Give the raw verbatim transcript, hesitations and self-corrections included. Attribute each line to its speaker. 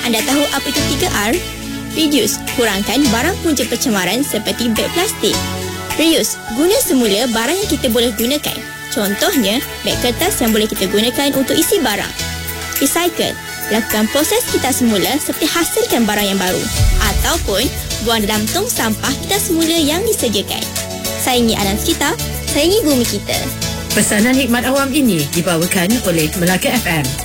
Speaker 1: Anda tahu apa itu tiga R? Reduce, kurangkan barang punca pencemaran seperti beg plastik. Reuse, guna semula barang yang kita boleh gunakan. Contohnya, beg kertas yang boleh kita gunakan untuk isi barang. Recycle, lakukan proses kita semula seperti hasilkan barang yang baru. Ataupun, buang dalam tong sampah kita semula yang disediakan. Sayangi alam sekitar, sayangi bumi kita.
Speaker 2: Pesanan hikmat awam ini dibawakan oleh Melaka F M.